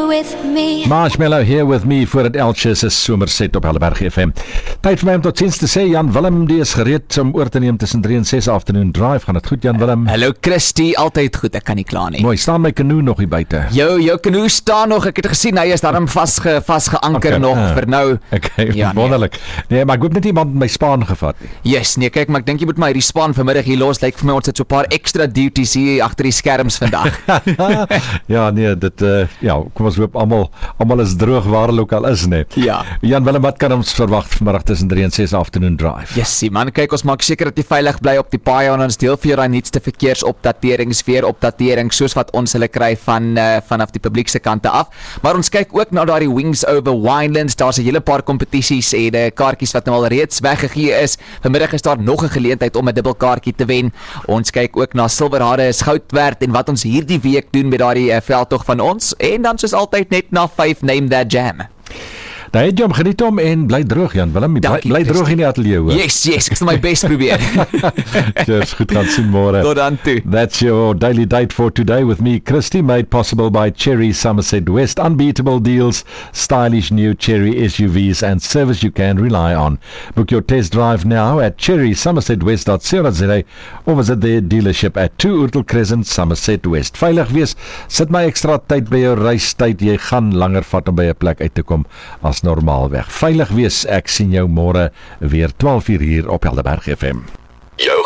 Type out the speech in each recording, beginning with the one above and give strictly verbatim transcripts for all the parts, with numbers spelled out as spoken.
here with me. Marshmallow here with me voor het Eltjes is Somerset op Helderberg F M. Tyd vir my om tot ziens te sê, Jan Willem, die is gereed om oor te neem tussen drie en ses afternoon drive. Gaan het goed, Jan Willem? Hallo Christy, altyd goed, ek kan nie kla nie. Mooi, staan my kanoe nog hier buite? Jou, jou kanoe staan nog, ek het gesien, hy is daarom vastge, vastgeanker okay, nog, uh, vir nou. Okay, ja, wonderlik. Nee. nee, maar ek hoop net iemand my spaan gevat nie. Yes, nee, kyk, maar ek dink jy moet my die span vanmiddag hier los, lyk vir my ons het so 'n paar extra duties hier agter die skerms vandag. ja, nee, dit, uh, ja, kom ons hoop, almal, almal is droog waar hulle ook al is, nee. Ja. Jan Willem, wat kan ons verwag vanmiddag tussen drie en ses afternoon drive? Yes, man, kyk, ons maak seker dat jy veilig bly op die paai en ons deel vir jou daai nuutste verkeersopdaterings, weer opdaterings, soos wat ons hulle kry van, uh, vanaf die publiekse kante af. Maar ons kyk ook na daai Wings Over Winelands, daar's 'n hele paar kompetisies en uh, kaartjies wat nou al reeds weggegee is. Vanmiddag is daar nog 'n geleentheid om 'n dubbelkaartjie te wen. Ons kyk ook na Silverhare is goud werd en wat ons hierdie week doen met daardie uh, veldtog van ons. En dan soos altyd net na vyf Name That Jam. Daar het jy hom geniet om en bly droog, Jan Willem. Bly, bly droog in die ateljee hoor. Yes, yes, ek sal my best probeer. Yes, goed gaan sien môre. Tot dan toe. That's your daily date for today with me, Christy, made possible by Cherry Somerset West. Unbeatable deals, stylish new Cherry S U Vs and service you can rely on. Book your test drive now at cherry somerset west dot co dot za or visit their dealership at two Oortel Crescent, Somerset West. Veilig wees, sit my extra tyd by jou reistyd. Jy gaan langer vat om by 'n plek uit te kom as normaalweg. Veilig wees, ek sien jou môre weer twaalf uur hier op Helderberg F M. Jou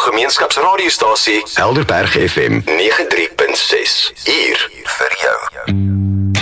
gemeenskapsradiostasie Helderberg F M nege drie punt ses. Hier vir jou.